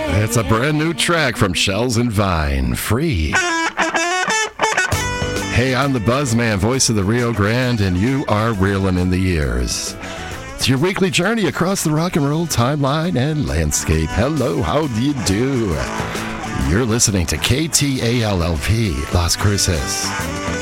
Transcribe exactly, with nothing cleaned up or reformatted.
It's a brand new track from Shells and Vine, Free. Hey, I'm the Buzzman, voice of the Rio Grande, and you are reeling in the years. It's your weekly journey across the rock and roll timeline and landscape. Hello, how do you do? You're listening to K T A L L P, Las Cruces.